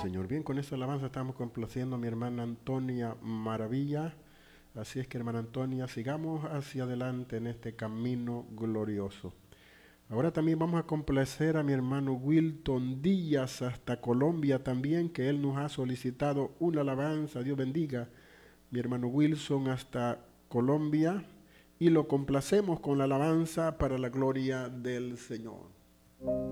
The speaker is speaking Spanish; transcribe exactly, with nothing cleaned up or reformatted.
Señor. Bien, con esta alabanza estamos complaciendo a mi hermana Antonia Maravilla. Así es que, hermana Antonia, sigamos hacia adelante en este camino glorioso. Ahora también vamos a complacer a mi hermano Wilton Díaz hasta Colombia también, que él nos ha solicitado una alabanza. Dios bendiga mi hermano Wilson hasta Colombia y lo complacemos con la alabanza para la gloria del Señor.